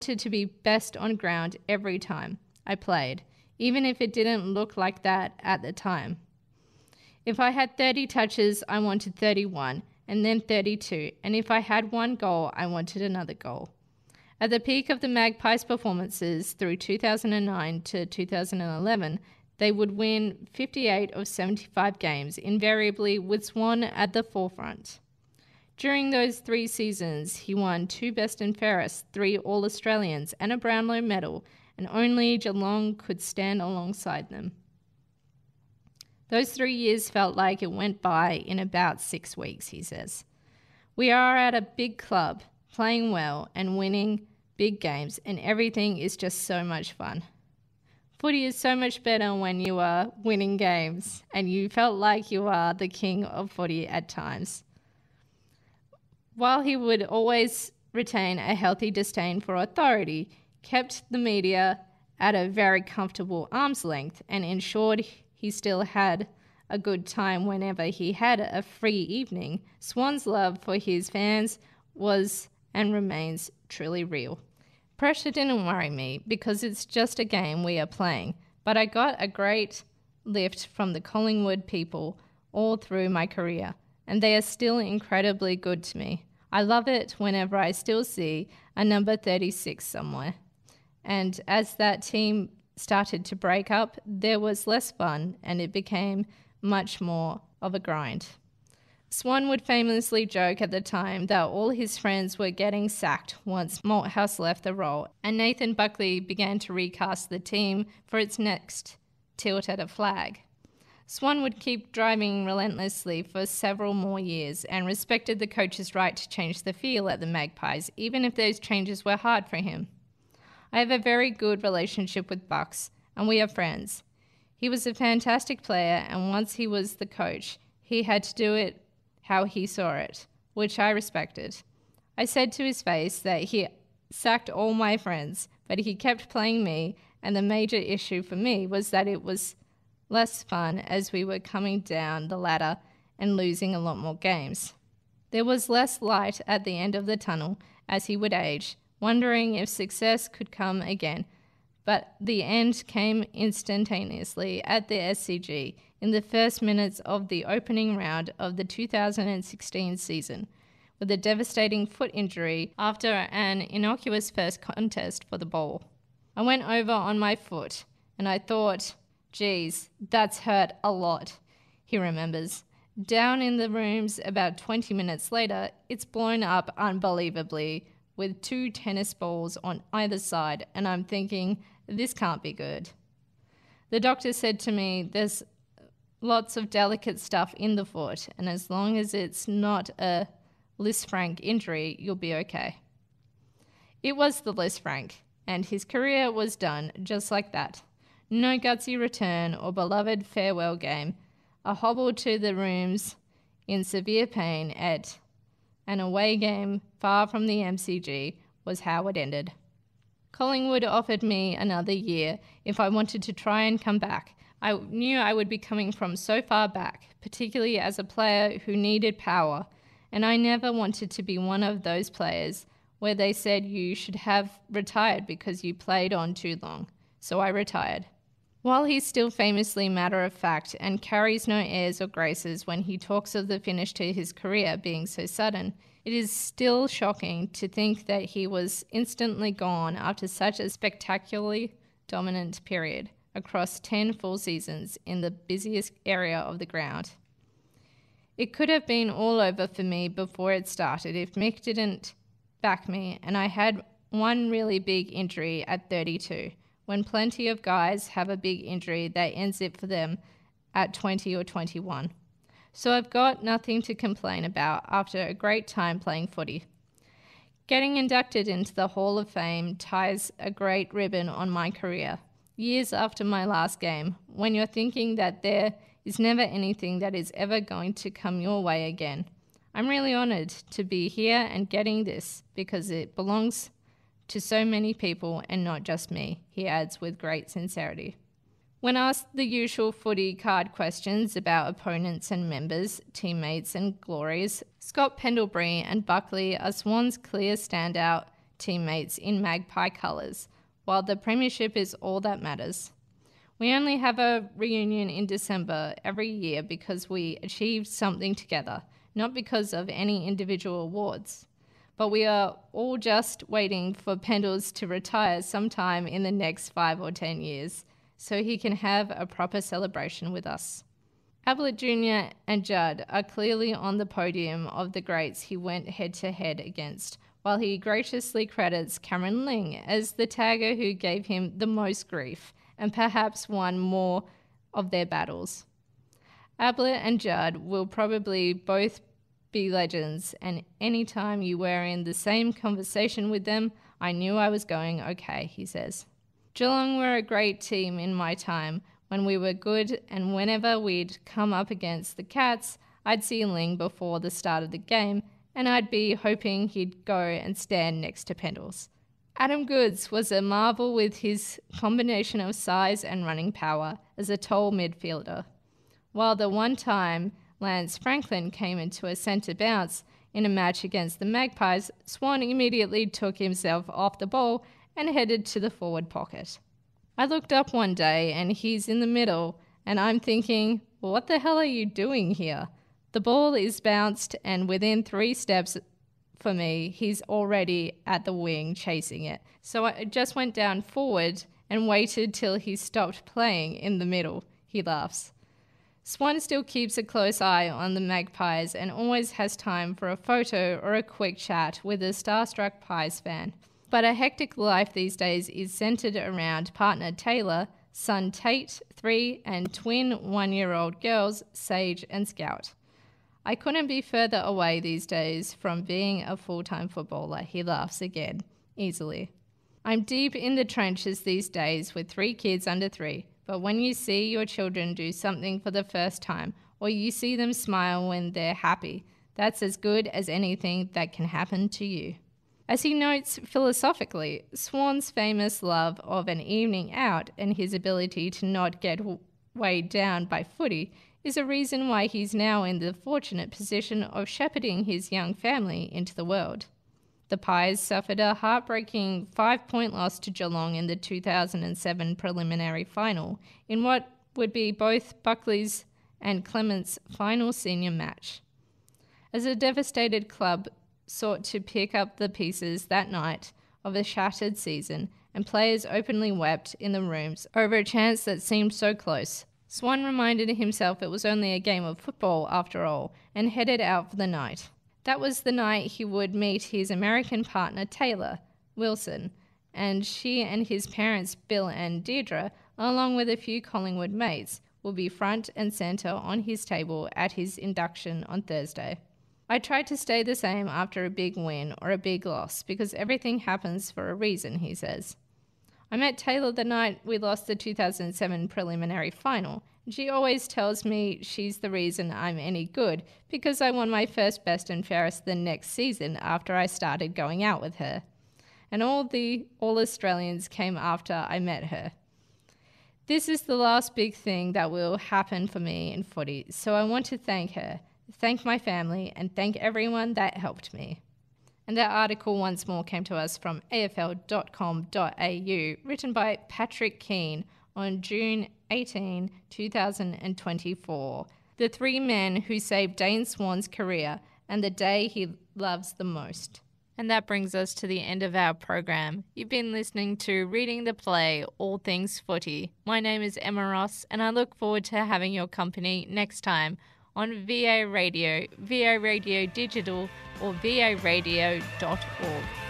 to be best on ground every time I played, even if it didn't look like that at the time. If I had 30 touches, I wanted 31, and then 32, and if I had one goal, I wanted another goal. At the peak of the Magpies' performances through 2009 to 2011, they would win 58 of 75 games, invariably with Swan at the forefront. During those 3 seasons, he won 2 Best and Fairest, 3 All-Australians, and a Brownlow medal, and only Geelong could stand alongside them. Those 3 years felt like it went by in about 6 weeks, he says. We are at a big club, playing well and winning big games, and everything is just so much fun. Footy is so much better when you are winning games, and you felt like you are the king of footy at times. While he would always retain a healthy disdain for authority, kept the media at a very comfortable arm's length and ensured he still had a good time whenever he had a free evening, Swan's love for his fans was and remains truly real. Pressure didn't worry me because it's just a game we are playing, but I got a great lift from the Collingwood people all through my career, and they are still incredibly good to me. I love it whenever I still see a number 36 somewhere. And as that team started to break up, there was less fun and it became much more of a grind. Swan would famously joke at the time that all his friends were getting sacked once Malthouse left the role, and Nathan Buckley began to recast the team for its next tilt at a flag. Swan would keep driving relentlessly for several more years and respected the coach's right to change the feel at the Magpies, even if those changes were hard for him. I have a very good relationship with Bucks, and we are friends. He was a fantastic player, and once he was the coach, he had to do it how he saw it, which I respected. I said to his face that he sacked all my friends, but he kept playing me, and the major issue for me was that it was less fun as we were coming down the ladder and losing a lot more games. There was less light at the end of the tunnel as he would age, wondering if success could come again, but the end came instantaneously at the SCG in the first minutes of the opening round of the 2016 season, with a devastating foot injury after an innocuous first contest for the ball. I went over on my foot, and I thought, geez, that's hurt a lot, he remembers. Down in the rooms about 20 minutes later, it's blown up unbelievably with 2 tennis balls on either side, and I'm thinking, this can't be good. The doctor said to me, there's lots of delicate stuff in the foot, and as long as it's not a Lisfranc injury, you'll be okay. It was the Lisfranc, and his career was done just like that. No gutsy return or beloved farewell game, a hobble to the rooms in severe pain at an away game far from the MCG was how it ended. Collingwood offered me another year if I wanted to try and come back. I knew I would be coming from so far back, particularly as a player who needed power, and I never wanted to be one of those players where they said you should have retired because you played on too long. So I retired. While he's still famously matter-of-fact and carries no airs or graces when he talks of the finish to his career being so sudden, it is still shocking to think that he was instantly gone after such a spectacularly dominant period across 10 full seasons in the busiest area of the ground. It could have been all over for me before it started if Mick didn't back me, and I had one really big injury at 32. When plenty of guys have a big injury that ends it for them at 20 or 21. So I've got nothing to complain about after a great time playing footy. Getting inducted into the Hall of Fame ties a great ribbon on my career. Years after my last game, when you're thinking that there is never anything that is ever going to come your way again. I'm really honoured to be here and getting this because it belongs to so many people and not just me, he adds with great sincerity. When asked the usual footy card questions about opponents and members, teammates and glories, Scott Pendlebury and Buckley are Swan's clear standout teammates in Magpie colours, while the premiership is all that matters. We only have a reunion in December every year because we achieved something together, not because of any individual awards. But we are all just waiting for Pendles to retire sometime in the next 5 or 10 years, so he can have a proper celebration with us. Ablett Jr. and Judd are clearly on the podium of the greats he went head-to-head against, while he graciously credits Cameron Ling as the tagger who gave him the most grief and perhaps won more of their battles. Ablett and Judd will probably both be legends, and any time you were in the same conversation with them, I knew I was going okay, he says. Geelong were a great team in my time when we were good, and whenever we'd come up against the Cats, I'd see Ling before the start of the game, and I'd be hoping he'd go and stand next to Pendles. Adam Goodes was a marvel with his combination of size and running power as a tall midfielder, while the one time Lance Franklin came into a centre bounce in a match against the Magpies, Swan immediately took himself off the ball and headed to the forward pocket. I looked up one day and he's in the middle, and I'm thinking, what the hell are you doing here? The ball is bounced, and within 3 steps for me, he's already at the wing chasing it. So I just went down forward and waited till he stopped playing in the middle, he laughs. Swan still keeps a close eye on the Magpies and always has time for a photo or a quick chat with a starstruck Pies fan. But a hectic life these days is centred around partner Taylor, son Tate, 3, and twin 1-year-old girls, Sage and Scout. I couldn't be further away these days from being a full-time footballer, he laughs again, easily. I'm deep in the trenches these days with 3 kids under 3, but when you see your children do something for the first time, or you see them smile when they're happy, that's as good as anything that can happen to you. As he notes philosophically, Swan's famous love of an evening out and his ability to not get weighed down by footy is a reason why he's now in the fortunate position of shepherding his young family into the world. The Pies suffered a heartbreaking 5-point loss to Geelong in the 2007 preliminary final in what would be both Buckley's and Clement's final senior match. As a devastated club sought to pick up the pieces that night of a shattered season, and players openly wept in the rooms over a chance that seemed so close, Swan reminded himself it was only a game of football after all, and headed out for the night. That was the night he would meet his American partner Taylor Wilson, and she and his parents Bill and Deirdre, along with a few Collingwood mates, will be front and centre on his table at his induction on Thursday. I tried to stay the same after a big win or a big loss because everything happens for a reason, he says. I met Taylor the night we lost the 2007 preliminary final, and she always tells me she's the reason I'm any good because I won my first best and fairest the next season after I started going out with her. And all Australians came after I met her. This is the last big thing that will happen for me in footy, so I want to thank her, thank my family, and thank everyone that helped me. And that article once more came to us from afl.com.au, written by Patrick Keane on June 18, 2024. The 3 men who saved Dane Swan's career and the day he loves the most. And that brings us to the end of our program. You've been listening to Reading the Play, All Things Footy. My name is Emma Ross, and I look forward to having your company next time on VA Radio, VA Radio Digital, or varadio.org.